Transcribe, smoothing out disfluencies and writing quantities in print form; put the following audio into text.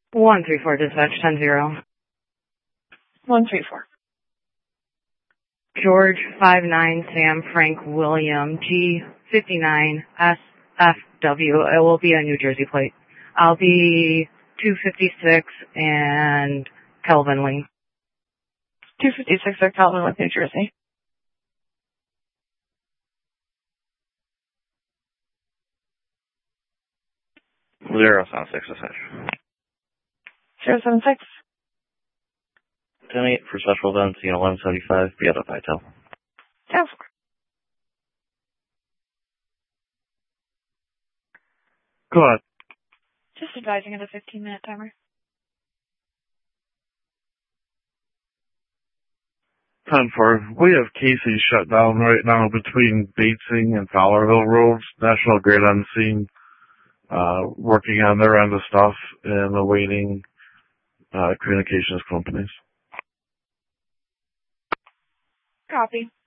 134 dispatch 10-0. 134. George 59 Sam Frank William G59 SFW. It will be a New Jersey plate. I'll be 256 and Kelvin Lee. 256 at Calvin with New Jersey. Zero sound 6 dispatch. 076. 10-8 for special events, 1175, be out of Vitel. 10-4. Go ahead. Just advising at a 15-minute timer. 10-4. We have Casey shut down right now between Batesing and Fowlerville roads. National Grid on scene, working on their end of stuff and awaiting communications companies. Copy.